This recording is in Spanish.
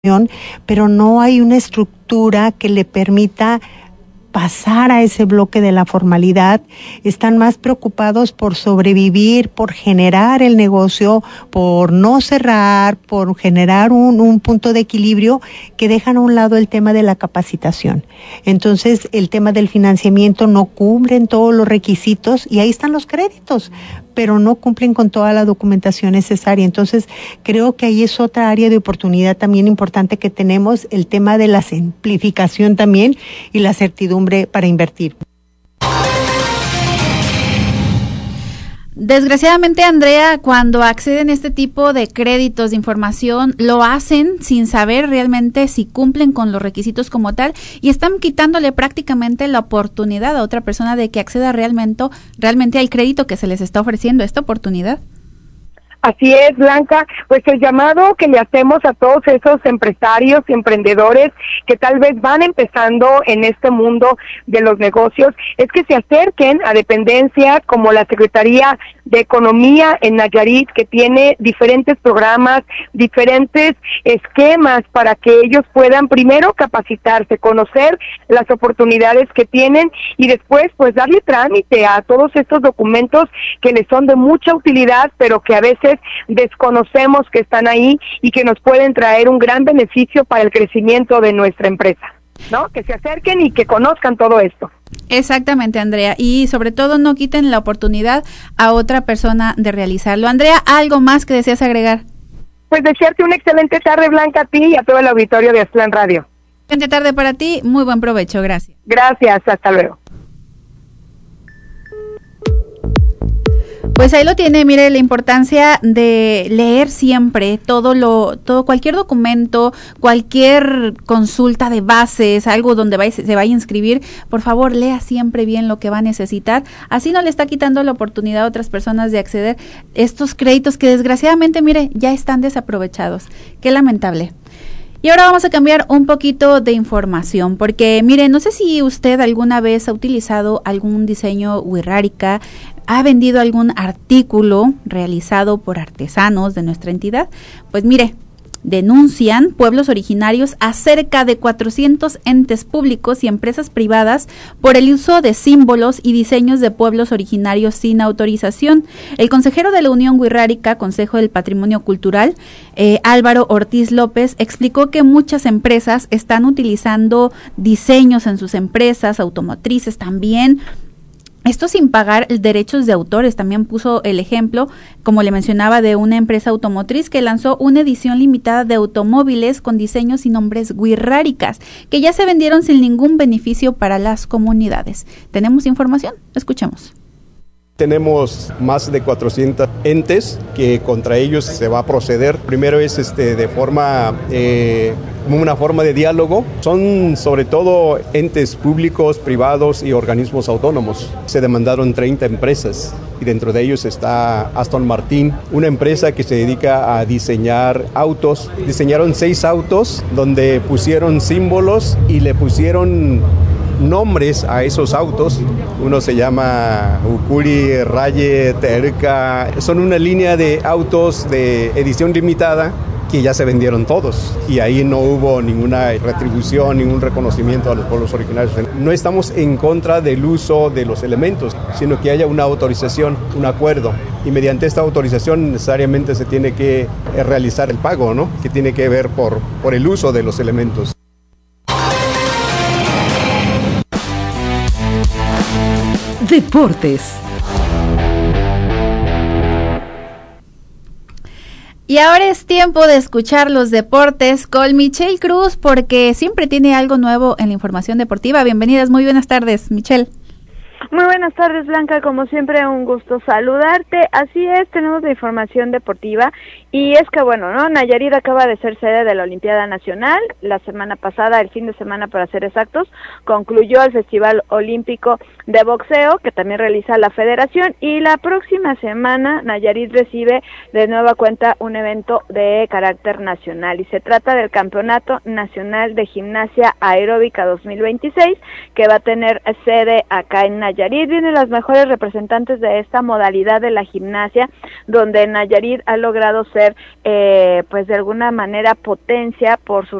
pero no hay una estructura que le permita pasar a ese bloque de la formalidad. Están más preocupados por sobrevivir, por generar el negocio, por no cerrar, por generar un punto de equilibrio, que dejan a un lado el tema de la capacitación. Entonces, el tema del financiamiento no cubren todos los requisitos y ahí están los créditos, pero no cumplen con toda la documentación necesaria. Entonces, creo que ahí es otra área de oportunidad también importante que tenemos, el tema de la simplificación también y la certidumbre para invertir. Desgraciadamente, Andrea, cuando acceden a este tipo de créditos de información, lo hacen sin saber realmente si cumplen con los requisitos como tal y están quitándole prácticamente la oportunidad a otra persona de que acceda realmente al crédito que se les está ofreciendo, esta oportunidad. Así es, Blanca, pues el llamado que le hacemos a todos esos empresarios y emprendedores que tal vez van empezando en este mundo de los negocios es que se acerquen a dependencias como la Secretaría de Economía en Nayarit, que tiene diferentes programas, diferentes esquemas para que ellos puedan primero capacitarse, conocer las oportunidades que tienen y después pues darle trámite a todos estos documentos que les son de mucha utilidad, pero que a veces desconocemos que están ahí y que nos pueden traer un gran beneficio para el crecimiento de nuestra empresa, ¿no? Que se acerquen y que conozcan todo esto. Exactamente, Andrea, y sobre todo no quiten la oportunidad a otra persona de realizarlo. Andrea, ¿algo más que deseas agregar? Pues desearte una excelente tarde, Blanca, a ti y a todo el auditorio de Aztlán Radio. Excelente tarde para ti, muy buen provecho, gracias. Gracias, hasta luego. Pues ahí lo tiene, mire, la importancia de leer siempre cualquier documento, cualquier consulta de bases, algo donde se vaya a inscribir, por favor, lea siempre bien lo que va a necesitar, así no le está quitando la oportunidad a otras personas de acceder a estos créditos que desgraciadamente, mire, ya están desaprovechados. Qué lamentable. Y ahora vamos a cambiar un poquito de información, porque mire, no sé si usted alguna vez ha utilizado algún diseño wixárika, ha vendido algún artículo realizado por artesanos de nuestra entidad. Pues mire, denuncian pueblos originarios a cerca de 400 entes públicos y empresas privadas por el uso de símbolos y diseños de pueblos originarios sin autorización. El consejero de la Unión Wixárika, Consejo del Patrimonio Cultural, Álvaro Ortiz López, explicó que muchas empresas están utilizando diseños en sus empresas automotrices también, esto sin pagar derechos de autores. También puso el ejemplo, como le mencionaba, de una empresa automotriz que lanzó una edición limitada de automóviles con diseños y nombres wixárikas, que ya se vendieron sin ningún beneficio para las comunidades. ¿Tenemos información? Escuchemos. Tenemos más de 400 entes que contra ellos se va a proceder. Primero es de forma, una forma de diálogo. Son sobre todo entes públicos, privados y organismos autónomos. Se demandaron 30 empresas y dentro de ellos está Aston Martin, una empresa que se dedica a diseñar autos. Diseñaron 6 autos donde pusieron símbolos y le pusieron nombres a esos autos. Uno se llama Ukuri, Raye, Terca. Son una línea de autos de edición limitada que ya se vendieron todos y ahí no hubo ninguna retribución, ningún reconocimiento a los pueblos originarios. No estamos en contra del uso de los elementos, sino que haya una autorización, un acuerdo, y mediante esta autorización necesariamente se tiene que realizar el pago, ¿no? Que tiene que ver por el uso de los elementos. Deportes. Y ahora es tiempo de escuchar los deportes con Michelle Cruz, porque siempre tiene algo nuevo en la información deportiva. Bienvenidas, muy buenas tardes, Michelle. Muy buenas tardes, Blanca, como siempre un gusto saludarte. Así es, tenemos la información deportiva y es que bueno, ¿no? Nayarit acaba de ser sede de la Olimpiada Nacional. La semana pasada, el fin de semana para ser exactos, concluyó el Festival Olímpico de Boxeo que también realiza la Federación, y la próxima semana Nayarit recibe de nueva cuenta un evento de carácter nacional y se trata del Campeonato Nacional de Gimnasia Aeróbica 2026 que va a tener sede acá en Nayarit. Vienen las mejores representantes de esta modalidad de la gimnasia, donde Nayarit ha logrado ser pues de alguna manera potencia por sus